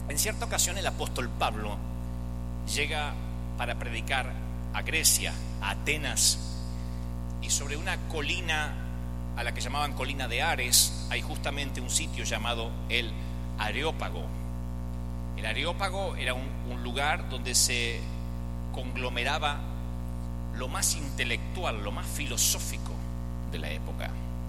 En cierta ocasión el apóstol Pablo llega para predicar a Grecia, a Atenas, y sobre una colina a la que llamaban colina de Ares hay justamente un sitio llamado el Areópago. El Areópago era un lugar donde se conglomeraba lo más intelectual, lo más filosófico de la época.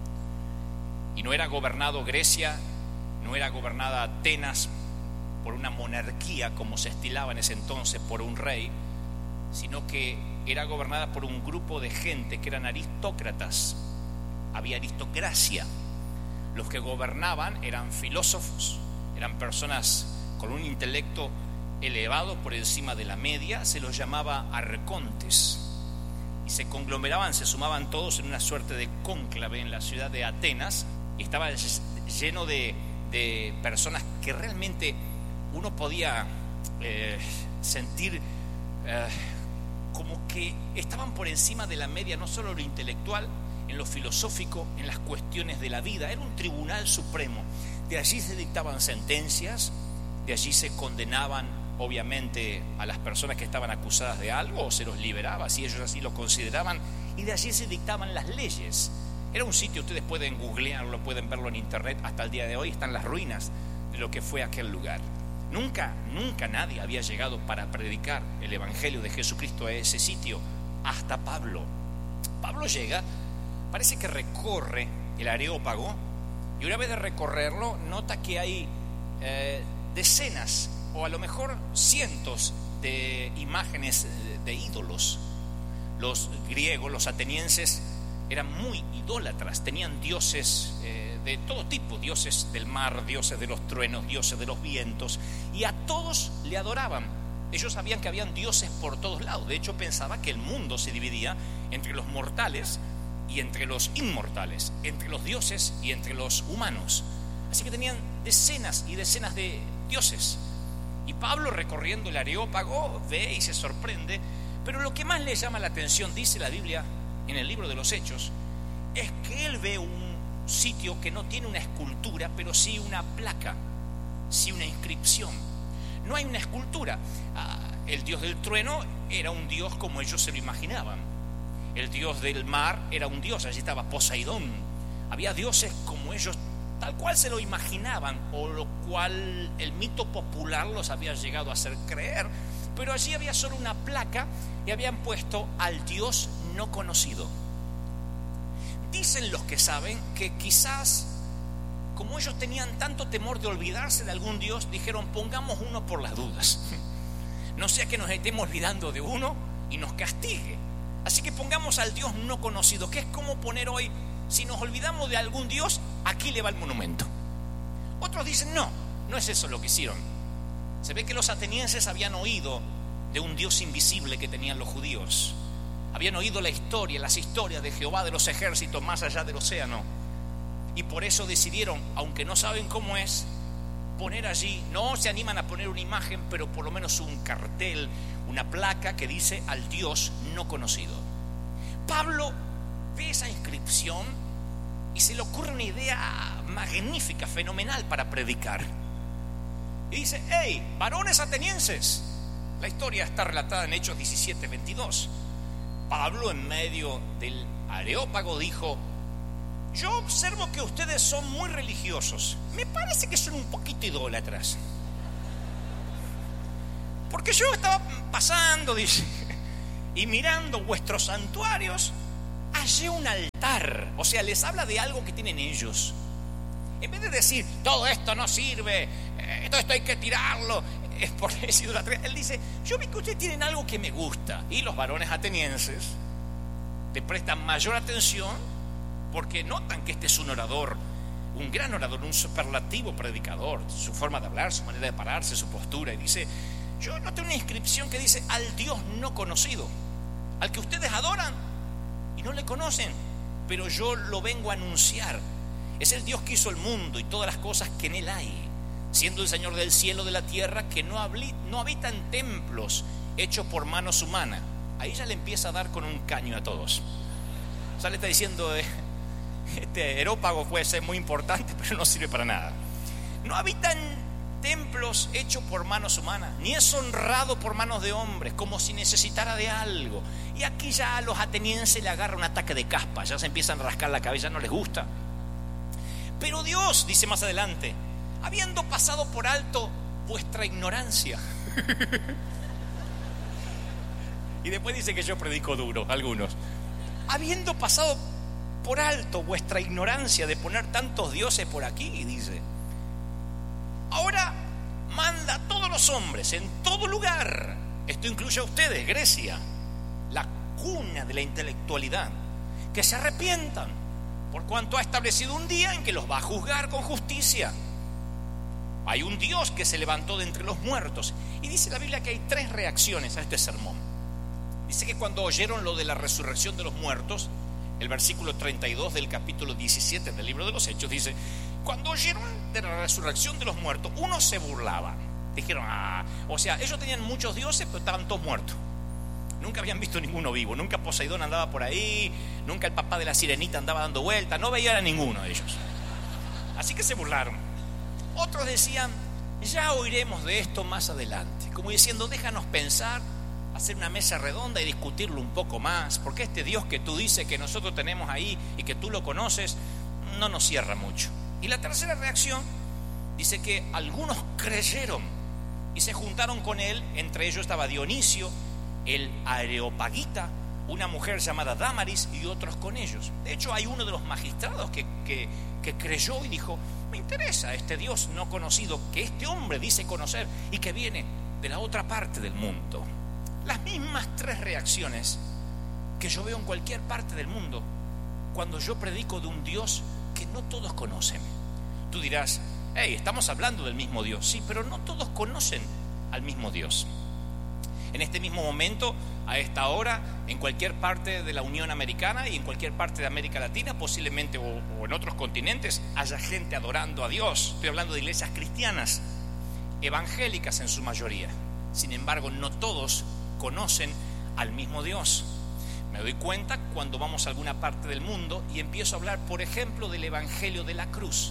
Y no era gobernado Grecia, no era gobernada Atenas por una monarquía como se estilaba en ese entonces, por un rey, sino que era gobernada por un grupo de gente que eran aristócratas. Había aristocracia. Los que gobernaban eran filósofos, eran personas con un intelecto elevado por encima de la media, se los llamaba arcontes, y se conglomeraban, se sumaban todos en una suerte de cónclave en la ciudad de Atenas, y estaba lleno de personas que realmente uno podía sentir como que estaban por encima de la media, no solo en lo intelectual, en lo filosófico, en las cuestiones de la vida. Era un tribunal supremo. De allí se dictaban sentencias, de allí se condenaban obviamente a las personas que estaban acusadas de algo, o se los liberaba si ellos así lo consideraban, y de allí se dictaban las leyes. Era un sitio, ustedes pueden googlearlo, pueden verlo en internet, hasta el día de hoy están las ruinas de lo que fue aquel lugar. Nunca nadie había llegado para predicar el evangelio de Jesucristo a ese sitio, hasta Pablo. Pablo llega, parece que recorre el Areópago, y una vez de recorrerlo nota que hay decenas o a lo mejor cientos de imágenes de ídolos. Los griegos, los atenienses, eran muy idólatras, tenían dioses de todo tipo, dioses del mar, dioses de los truenos, dioses de los vientos, y a todos le adoraban. Ellos sabían que habían dioses por todos lados. De hecho, pensaba que el mundo se dividía entre los mortales y entre los inmortales, entre los dioses y entre los humanos. Así que tenían decenas y decenas de dioses. Y Pablo, recorriendo el Areópago, ve y se sorprende. Pero lo que más le llama la atención, dice la Biblia en el libro de los Hechos, es que él ve un sitio que no tiene una escultura, pero sí una placa, sí una inscripción. No hay una escultura. El dios del trueno era un dios como ellos se lo imaginaban. El dios del mar era un dios, allí estaba Poseidón. Había dioses como ellos tal cual se lo imaginaban, o lo cual el mito popular los había llegado a hacer creer. Pero allí había solo una placa y habían puesto al Dios no conocido. Dicen los que saben que quizás, como ellos tenían tanto temor de olvidarse de algún Dios, dijeron: pongamos uno por las dudas. No sea que nos estemos olvidando de uno y nos castigue. Así que pongamos al Dios no conocido, que es como poner hoy, si nos olvidamos de algún Dios, aquí le va el monumento. Otros dicen: no es eso lo que hicieron. Se ve que los atenienses habían oído de un Dios invisible que tenían los judíos. Habían oído las historias de Jehová de los ejércitos más allá del océano. Y por eso decidieron, aunque no saben cómo es, poner allí, no se animan a poner una imagen, pero por lo menos un cartel, una placa que dice: al Dios no conocido. Pablo ve esa inscripción y se le ocurre una idea magnífica, fenomenal para predicar. Y dice: hey, varones atenienses. La historia está relatada en Hechos 17:22. Pablo, en medio del Areópago, dijo: yo observo que ustedes son muy religiosos. Me parece que son un poquito idólatras. Porque yo estaba pasando, dice, y mirando vuestros santuarios, hallé un altar. O sea, les habla de algo que tienen ellos. En vez de decir: todo esto no sirve, todo esto hay que tirarlo, es por esa idolatría, él dice: yo vi que ustedes tienen algo que me gusta. Y los varones atenienses te prestan mayor atención porque notan que este es un orador, un gran orador, un superlativo predicador. Su forma de hablar, su manera de pararse, su postura. Y dice: yo noté una inscripción que dice: al Dios no conocido, al que ustedes adoran y no le conocen, pero yo lo vengo a anunciar. Es el Dios que hizo el mundo y todas las cosas que en él hay, siendo el Señor del cielo, de la tierra, que no habita en templos hechos por manos humanas. Ahí ya le empieza a dar con un caño a todos. O sea, le está diciendo: este Areópago puede ser muy importante, pero no sirve para nada. No habita en templos hechos por manos humanas, ni es honrado por manos de hombres, como si necesitara de algo. Y aquí ya a los atenienses le agarra un ataque de caspa, ya se empiezan a rascar la cabeza, no les gusta. Pero Dios, dice más adelante, habiendo pasado por alto vuestra ignorancia. Y después dice que yo predico duro, algunos. Habiendo pasado por alto vuestra ignorancia de poner tantos dioses por aquí, dice, ahora manda a todos los hombres en todo lugar, esto incluye a ustedes, Grecia, la cuna de la intelectualidad, que se arrepientan, por cuanto ha establecido un día en que los va a juzgar con justicia. Hay un Dios que se levantó de entre los muertos. Y dice la Biblia que hay 3 reacciones a este sermón. Dice que cuando oyeron lo de la resurrección de los muertos, el versículo 32 del capítulo 17 del libro de los Hechos dice, cuando oyeron de la resurrección de los muertos, unos se burlaban. Dijeron, o sea, ellos tenían muchos dioses, pero estaban todos muertos. Nunca habían visto ninguno vivo, nunca Poseidón andaba por ahí, nunca el papá de la sirenita andaba dando vueltas, no veían a ninguno de ellos. Así que se burlaron. Otros decían, ya oiremos de esto más adelante, como diciendo, déjanos pensar, hacer una mesa redonda y discutirlo un poco más, porque este Dios que tú dices que nosotros tenemos ahí y que tú lo conoces, no nos cierra mucho. Y la tercera reacción dice que algunos creyeron y se juntaron con él, entre ellos estaba Dionisio, el Areopagita, una mujer llamada Dámaris y otros con ellos. De hecho hay uno de los magistrados que creyó y dijo, me interesa este Dios no conocido que este hombre dice conocer y que viene de la otra parte del mundo. Las mismas 3 reacciones que yo veo en cualquier parte del mundo cuando yo predico de un Dios que no todos conocen. Tú dirás, hey, estamos hablando del mismo Dios. Sí, pero no todos conocen al mismo Dios. En este mismo momento, a esta hora, en cualquier parte de la Unión Americana y en cualquier parte de América Latina, posiblemente o en otros continentes, haya gente adorando a Dios. Estoy hablando de iglesias cristianas, evangélicas en su mayoría. Sin embargo, no todos conocen al mismo Dios. Me doy cuenta cuando vamos a alguna parte del mundo y empiezo a hablar, por ejemplo, del Evangelio de la cruz.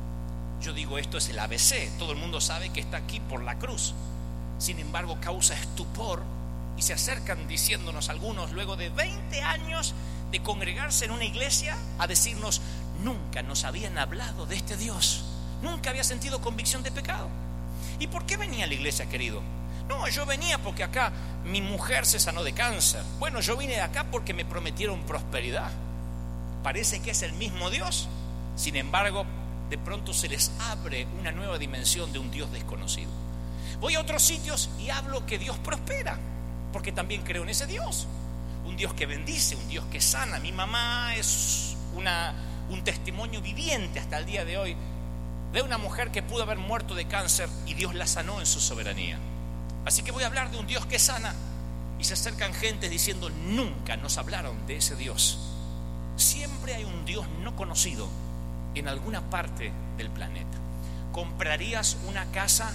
Yo digo, esto es el ABC, todo el mundo sabe que está aquí por la cruz. Sin embargo, causa estupor y se acercan diciéndonos algunos, luego de 20 años de congregarse en una iglesia, a decirnos, nunca nos habían hablado de este Dios, nunca había sentido convicción de pecado. ¿Y por qué venía a la iglesia, querido? No, yo venía porque acá mi mujer se sanó de cáncer. Bueno, yo vine acá porque me prometieron prosperidad. Parece que es el mismo Dios. Sin embargo, de pronto se les abre una nueva dimensión de un Dios desconocido. Voy a otros sitios y hablo que Dios prospera, porque también creo en ese Dios. Un Dios que bendice, un Dios que sana. Mi mamá es un testimonio viviente hasta el día de hoy de una mujer que pudo haber muerto de cáncer y Dios la sanó en su soberanía. Así que voy a hablar de un Dios que sana. Y se acercan gentes diciendo, nunca nos hablaron de ese Dios. Siempre hay un Dios no conocido en alguna parte del planeta. ¿Comprarías una casa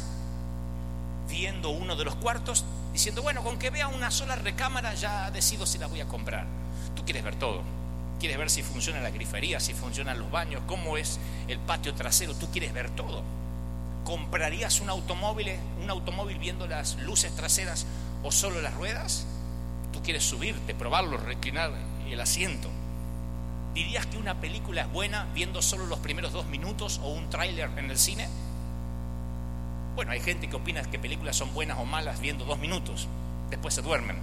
viendo uno de los cuartos? Diciendo, bueno, con que vea una sola recámara ya decido si la voy a comprar. Tú quieres ver todo. Quieres ver si funciona la grifería, si funcionan los baños, cómo es el patio trasero. Tú quieres ver todo. ¿Comprarías un automóvil viendo las luces traseras o solo las ruedas? Tú quieres subirte, probarlo, reclinar el asiento. ¿Dirías que una película es buena viendo solo los primeros 2 minutos o un tráiler en el cine? Bueno, hay gente que opina que películas son buenas o malas viendo 2 minutos, después se duermen.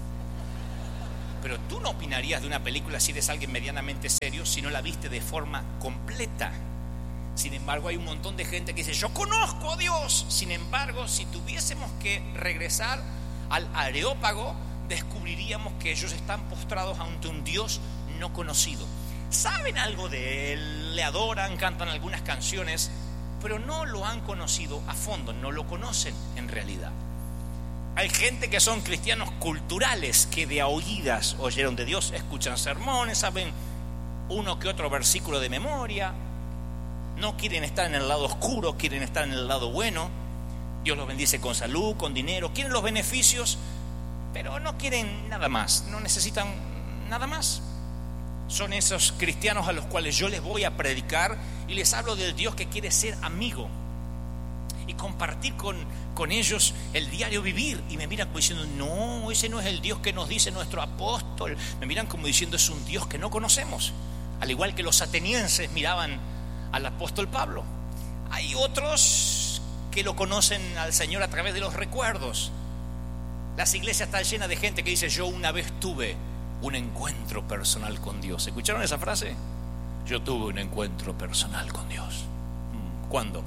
Pero tú no opinarías de una película si eres alguien medianamente serio si no la viste de forma completa. Sin embargo, hay un montón de gente que dice, yo conozco a Dios. Sin embargo, si tuviésemos que regresar al Areópago, descubriríamos que ellos están postrados ante un Dios no conocido. Saben algo de Él, le adoran, cantan algunas canciones, pero no lo han conocido a fondo, no lo conocen en realidad. Hay gente que son cristianos culturales, que de a oídas oyeron de Dios, escuchan sermones, saben uno que otro versículo de memoria. No quieren estar en el lado oscuro, quieren estar en el lado bueno. Dios los bendice con salud, con dinero, quieren los beneficios, pero no quieren nada más, no necesitan nada más. Son esos cristianos a los cuales yo les voy a predicar y les hablo del Dios que quiere ser amigo. y compartir con ellos el diario vivir, y me miran como diciendo: no, ese no es el Dios que nos dice nuestro apóstol. Me miran como diciendo: es un Dios que no conocemos, al igual que los atenienses miraban al apóstol Pablo. Hay otros que lo conocen al Señor a través de los recuerdos. Las iglesias están llenas de gente que dice: yo una vez tuve un encuentro personal con Dios. ¿Escucharon esa frase? Yo tuve un encuentro personal con Dios. ¿Cuándo?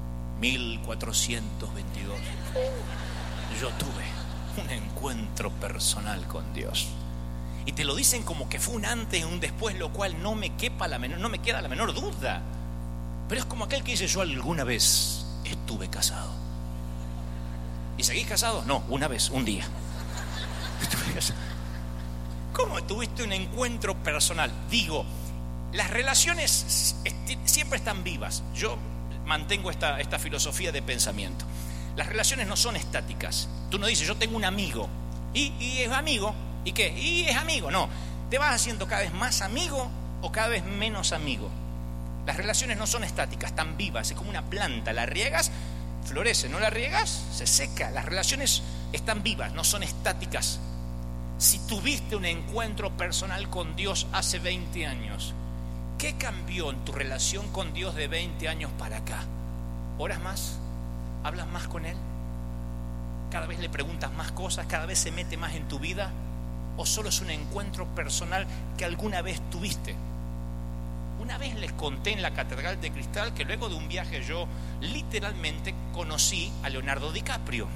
1422. Yo tuve un encuentro personal con Dios. Y te lo dicen como que fue un antes y un después, lo cual no me queda la menor duda. Pero es como aquel que dice: yo alguna vez estuve casado. ¿Y seguís casado? No, una vez, un día. Estuve casado. ¿Cómo tuviste un encuentro personal? Digo, las relaciones siempre están vivas. Yo mantengo esta filosofía de pensamiento. Las relaciones no son estáticas. Tú no dices: yo tengo un amigo y es amigo. ¿Y qué? Y es amigo. No, te vas haciendo cada vez más amigo o cada vez menos amigo. Las relaciones no son estáticas, están vivas. Es como una planta, la riegas, florece. No la riegas, se seca. Las relaciones están vivas, no son estáticas. Si tuviste un encuentro personal con Dios hace 20 años, ¿qué cambió en tu relación con Dios de 20 años para acá? ¿Oras más? ¿Hablas más con Él? ¿Cada vez le preguntas más cosas? ¿Cada vez se mete más en tu vida? ¿O solo es un encuentro personal que alguna vez tuviste? Una vez les conté en la Catedral de Cristal que luego de un viaje yo literalmente conocí a Leonardo DiCaprio.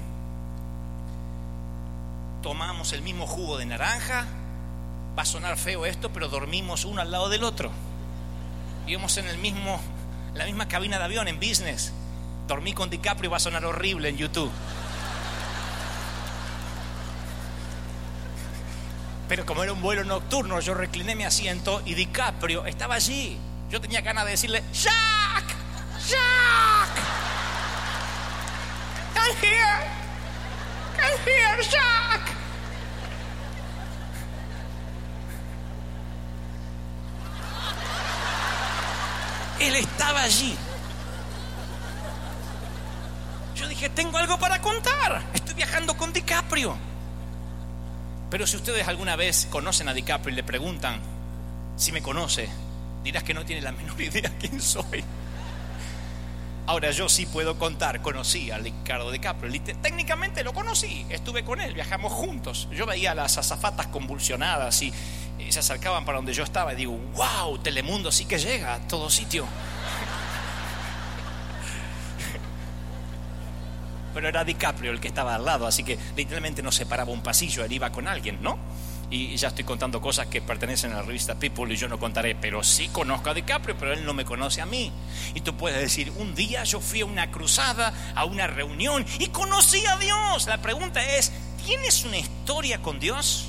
Tomamos el mismo jugo de naranja. Va a sonar feo esto, pero dormimos uno al lado del otro. Íbamos en la misma cabina de avión en business. Dormí con DiCaprio, va a sonar horrible en YouTube. Pero como era un vuelo nocturno, yo recliné mi asiento y DiCaprio estaba allí. Yo tenía ganas de decirle: ¡Jack! ¡Jack! I'm here! I'm here, Jack! Él estaba allí. Yo dije: tengo algo para contar. Estoy viajando con DiCaprio. Pero si ustedes alguna vez conocen a DiCaprio y le preguntan si me conoce, dirás que no tiene la menor idea quién soy. Ahora, yo sí puedo contar, conocí a Leonardo DiCaprio. Técnicamente lo conocí, estuve con él, viajamos juntos. Yo veía a las azafatas convulsionadas y se acercaban para donde yo estaba y digo: wow, Telemundo sí que llega a todo sitio. Pero era DiCaprio el que estaba al lado, así que literalmente nos separaba un pasillo, él iba con alguien, ¿no? Y ya estoy contando cosas que pertenecen a la revista People y yo no contaré, pero sí conozco a DiCaprio, pero él no me conoce a mí. Y tú puedes decir: un día yo fui a una cruzada, a una reunión y conocí a Dios. La pregunta es: ¿tienes una historia con Dios?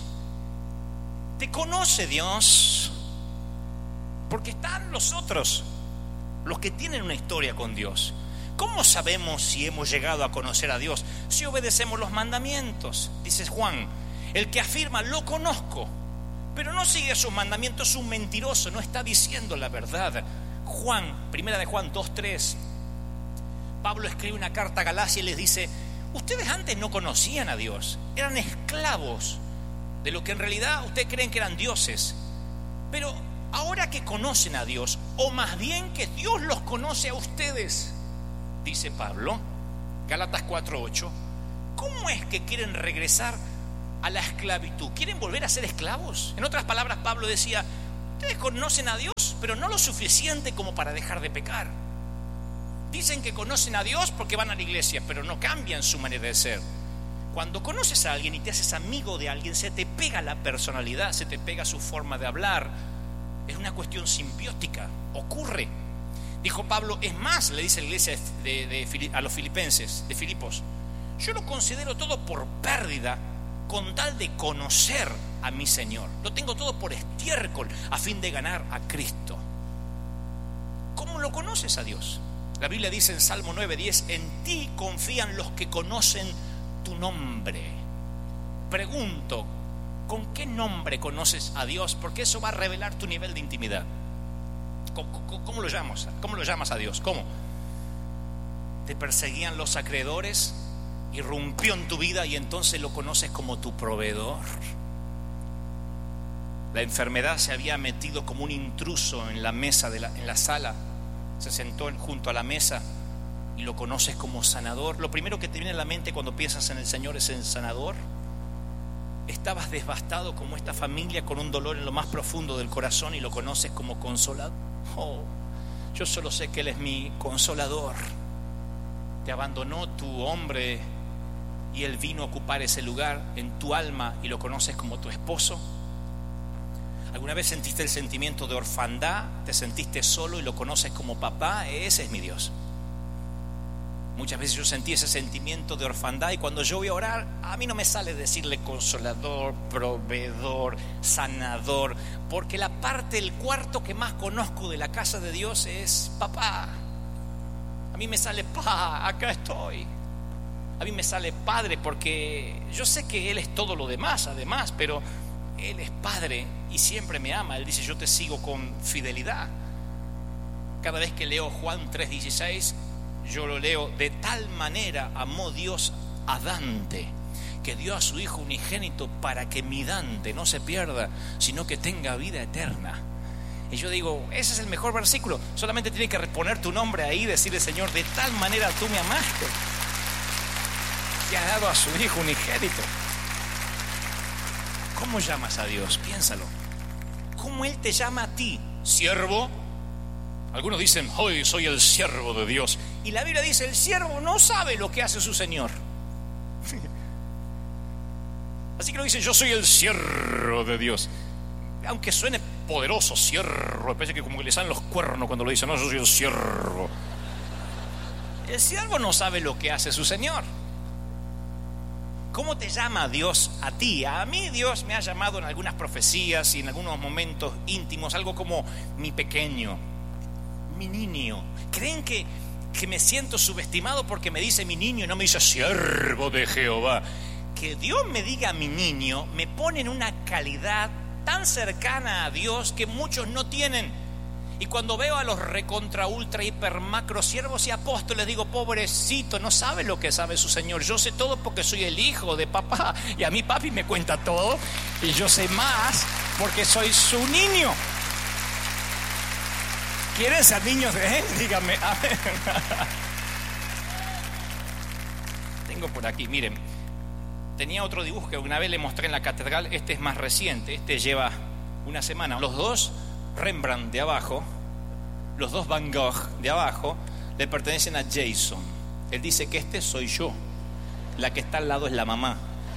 ¿Te conoce Dios? Porque están los otros, los que tienen una historia con Dios. ¿Cómo sabemos si hemos llegado a conocer a Dios? Si obedecemos los mandamientos. Dice Juan: el que afirma lo conozco, pero no sigue sus mandamientos, es un mentiroso, no está diciendo la verdad. Primera de Juan 2:3. Pablo escribe una carta a Galacia y les dice: ustedes antes no conocían a Dios, eran esclavos de lo que en realidad ustedes creen que eran dioses. Pero ahora que conocen a Dios, o más bien que Dios los conoce a ustedes, dice Pablo, Gálatas 4:8, ¿cómo es que quieren regresar a la esclavitud? ¿Quieren volver a ser esclavos? En otras palabras, Pablo decía: ustedes conocen a Dios, pero no lo suficiente como para dejar de pecar. Dicen que conocen a Dios porque van a la iglesia, pero no cambian su manera de ser. Cuando conoces a alguien y te haces amigo de alguien, se te pega la personalidad, se te pega su forma de hablar. Es una cuestión simbiótica, ocurre. Dijo Pablo: es más, le dice la iglesia a los filipenses, de Filipos: yo lo considero todo por pérdida con tal de conocer a mi Señor. Lo tengo todo por estiércol a fin de ganar a Cristo. ¿Cómo lo conoces a Dios? La Biblia dice en Salmo 9:10: en ti confían los que conocen tu nombre. Pregunto: ¿con qué nombre conoces a Dios? Porque eso va a revelar tu nivel de intimidad. ¿Cómo lo llamas? ¿Cómo lo llamas a Dios? ¿Cómo? te perseguían los acreedores, irrumpió en tu vida y entonces lo conoces como tu proveedor. La enfermedad se había metido como un intruso en la mesa, en la sala, se sentó junto a la mesa y lo conoces como sanador. Lo primero que te viene a la mente cuando piensas en el Señor es el sanador. Estabas devastado como esta familia con un dolor en lo más profundo del corazón y lo conoces como consolador. Oh, yo solo sé que Él es mi consolador. Te abandonó tu hombre y Él vino a ocupar ese lugar en tu alma y lo conoces como tu esposo. ¿Alguna vez sentiste el sentimiento de orfandad? ¿Te sentiste solo y lo conoces como papá? Ese es mi Dios. Muchas veces yo sentí ese sentimiento de orfandad y cuando yo voy a orar, a mí no me sale decirle consolador, proveedor, sanador, porque la parte, el cuarto que más conozco de la casa de Dios es papá. A mí me sale pa, acá estoy. A mí me sale padre porque yo sé que Él es todo lo demás, además, pero Él es padre y siempre me ama. Él dice, yo te sigo con fidelidad. Cada vez que leo Juan 3:16, yo lo leo: de tal manera amó Dios a Dante, que dio a su Hijo unigénito para que mi Dante no se pierda, sino que tenga vida eterna. Y yo digo, ese es el mejor versículo. Solamente tienes que poner tu nombre ahí y decirle, Señor, de tal manera tú me amaste, que ha dado a su Hijo unigénito. ¿Cómo llamas a Dios? Piénsalo. ¿Cómo Él te llama a ti? ¿Siervo? Algunos dicen, hoy soy el siervo de Dios. Y la Biblia dice, el siervo no sabe lo que hace su Señor. Así que lo dice, yo soy el siervo de Dios. Aunque suene poderoso, siervo, parece que como que le salen los cuernos cuando lo dicen, no, yo soy el siervo. El siervo no sabe lo que hace su Señor. ¿Cómo te llama Dios a ti? A mí Dios me ha llamado en algunas profecías y en algunos momentos íntimos, algo como mi pequeño, mi niño. ¿Creen que me siento subestimado porque me dice mi niño y no me dice siervo de Jehová? Que Dios me diga mi niño me pone en una calidad tan cercana a Dios que muchos no tienen. Y cuando veo a los recontra ultra hiper macro siervos y apóstoles, digo, pobrecito, no sabe lo que sabe su Señor. Yo sé todo porque soy el hijo de papá y a mi papi me cuenta todo, y yo sé más porque soy su niño. ¿Quieren ser niños de Él? Díganme. Amén. Tengo por aquí, miren, tenía otro dibujo que una vez le mostré en la catedral. Este es más reciente, este lleva una semana. Los dos Rembrandt de abajo, los dos Van Gogh de abajo, le pertenecen a Jason. Él dice que este soy yo, la que está al lado es la mamá.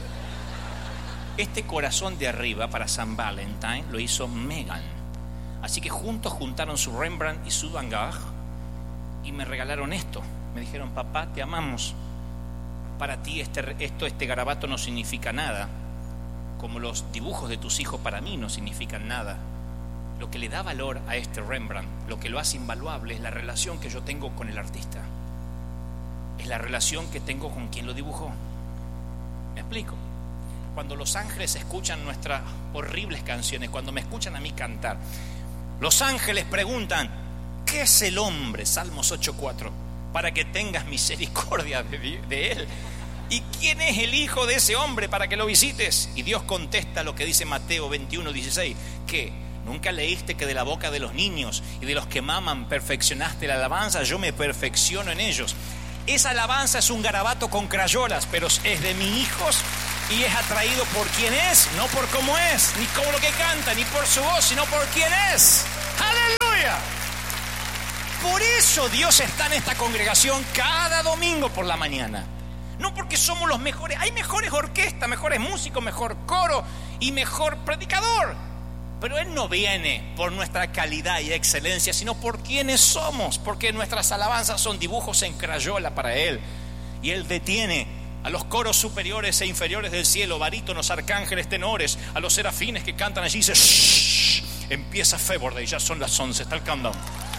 Este corazón de arriba para San Valentín lo hizo Megan. Así que juntos juntaron su Rembrandt y su Van Gogh y me regalaron esto. Me dijeron, papá, te amamos. Para ti este garabato no significa nada, como los dibujos de tus hijos para mí no significan nada. Lo que le da valor a este Rembrandt, lo que lo hace invaluable, es la relación que yo tengo con el artista. Es la relación que tengo con quien lo dibujó. ¿Me explico? Cuando los ángeles escuchan nuestras horribles canciones, cuando me escuchan a mí cantar, los ángeles preguntan, ¿qué es el hombre? Salmos 8:4, para que tengas misericordia de él. ¿Y quién es el hijo de ese hombre para que lo visites? Y Dios contesta lo que dice Mateo 21:16, que ¿nunca leíste que de la boca de los niños y de los que maman perfeccionaste la alabanza? Yo me perfecciono en ellos. Esa alabanza es un garabato con crayolas, pero es de mis hijos y es atraído por quién es, no por cómo es, ni como lo que canta, ni por su voz, sino por quién es. ¡Aleluya! Por eso Dios está en esta congregación cada domingo por la mañana. No porque somos los mejores, hay mejores orquestas, mejores músicos, mejor coro y mejor predicador. Pero Él no viene por nuestra calidad y excelencia, sino por quienes somos, porque nuestras alabanzas son dibujos en crayola para Él. Y Él detiene a los coros superiores e inferiores del cielo, barítonos, arcángeles, tenores, a los serafines que cantan allí, y dice, shh, empieza Feborde, ya son las 11, está el countdown.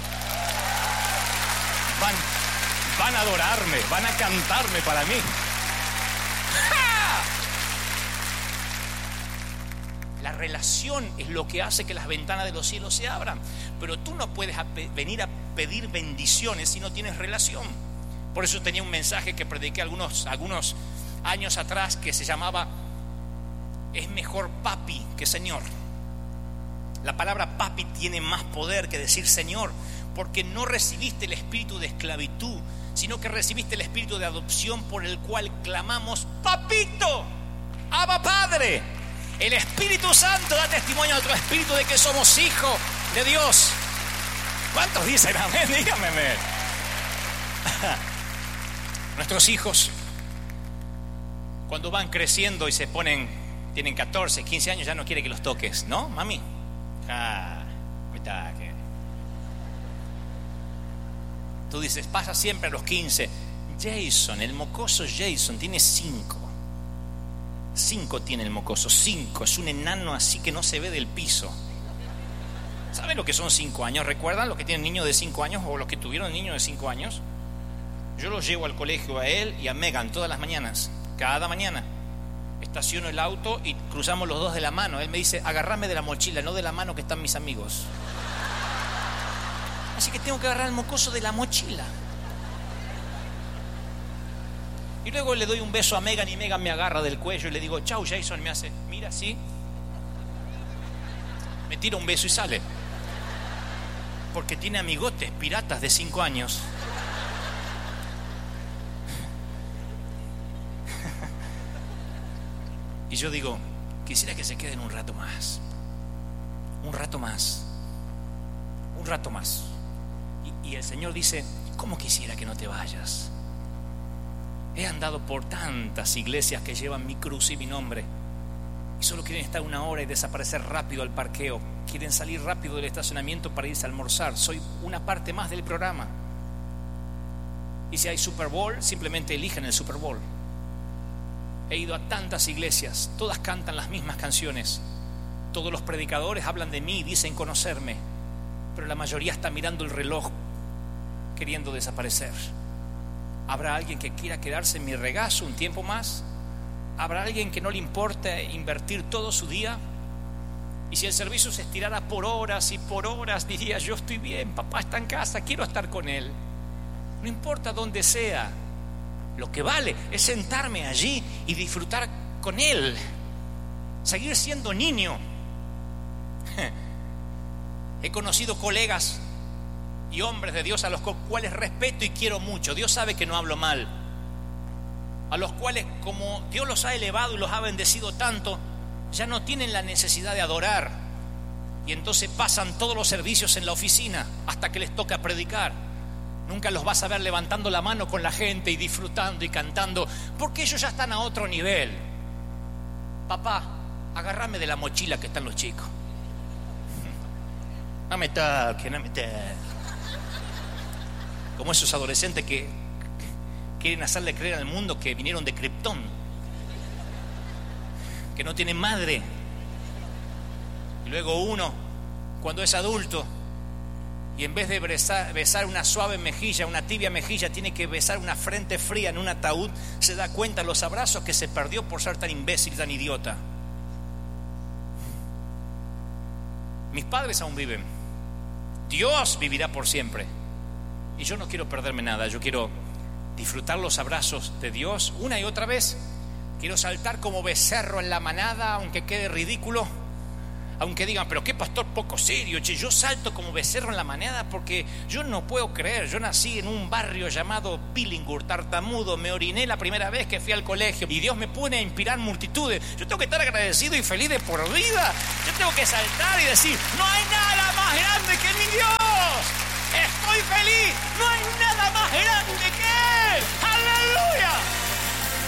Van a adorarme, van a cantarme para mí. La relación es lo que hace que las ventanas de los cielos se abran. Pero tú no puedes venir a pedir bendiciones si no tienes relación. Por eso tenía un mensaje que prediqué algunos años atrás que se llamaba "Es mejor papi que señor". La palabra papi tiene más poder que decir señor, porque no recibiste el espíritu de esclavitud, sino que recibiste el espíritu de adopción, por el cual clamamos: papito, Abba Padre. El Espíritu Santo da testimonio a otro espíritu de que somos hijos de Dios. ¿Cuántos dicen amén? Dígame. Nuestros hijos, cuando van creciendo y tienen 14, 15 años, ya no quiere que los toques, ¿no, mami? Me taque. Tú dices, pasa siempre a los 15. Jason, el mocoso Jason, tiene 5. 5 tiene el mocoso, 5. Es un enano así que no se ve del piso. ¿Saben lo que son 5 años? ¿Recuerdan los que tienen niños de 5 años o los que tuvieron niños de 5 años? Yo los llevo al colegio a él y a Megan todas las mañanas, cada mañana. Estaciono el auto y cruzamos los dos de la mano. Él me dice: agárrame de la mochila, no de la mano que están mis amigos. Así que tengo que agarrar el mocoso de la mochila. Y luego le doy un beso a Megan y Megan me agarra del cuello y le digo: chau Jason. Me hace, mira así, me tira un beso y sale, porque tiene amigotes piratas de 5 años. Y yo digo, quisiera que se queden un rato más. Un rato más. Un rato más. Y el Señor dice: ¿cómo quisiera que no te vayas? He andado por tantas iglesias que llevan mi cruz y mi nombre y solo quieren estar una hora y desaparecer rápido al parqueo. Quieren salir rápido del estacionamiento para irse a almorzar. Soy una parte más del programa. Y si hay Super Bowl, simplemente eligen el Super Bowl. He ido a tantas iglesias, todas cantan las mismas canciones, todos los predicadores hablan de mí y dicen conocerme, pero la mayoría está mirando el reloj, queriendo desaparecer. ¿Habrá alguien que quiera quedarse en mi regazo un tiempo más? ¿Habrá alguien que no le importe invertir todo su día? Y si el servicio se estirara por horas y por horas, diría: yo estoy bien, papá está en casa, quiero estar con él. No importa dónde sea. Lo que vale es sentarme allí y disfrutar con él, seguir siendo niño. He conocido colegas y hombres de Dios a los cuales respeto y quiero mucho. Dios sabe que no hablo mal. A los cuales, como Dios los ha elevado y los ha bendecido tanto, ya no tienen la necesidad de adorar. Y entonces pasan todos los servicios en la oficina hasta que les toca predicar. Nunca los vas a ver levantando la mano con la gente y disfrutando y cantando, porque ellos ya están a otro nivel. Papá, agárrame de la mochila que están los chicos. No me toques, no me toques. Como esos adolescentes que quieren hacerle creer al mundo que vinieron de Krypton, que no tienen madre. Y luego uno, cuando es adulto, y en vez de besar una suave mejilla, una tibia mejilla, tiene que besar una frente fría en un ataúd, se da cuenta de los abrazos que se perdió por ser tan imbécil, tan idiota. Mis padres aún viven. Dios vivirá por siempre. Y yo no quiero perderme nada. Yo quiero disfrutar los abrazos de Dios una y otra vez. Quiero saltar como becerro en la manada, aunque quede ridículo. Aunque digan, pero qué pastor poco serio, che. Yo salto como becerro en la manada porque yo no puedo creer. Yo nací en un barrio llamado Billingur, tartamudo. Me oriné la primera vez que fui al colegio y Dios me pone a inspirar multitudes. Yo tengo que estar agradecido y feliz de por vida. Yo tengo que saltar y decir: no hay nada más grande que mi Dios. Estoy feliz. No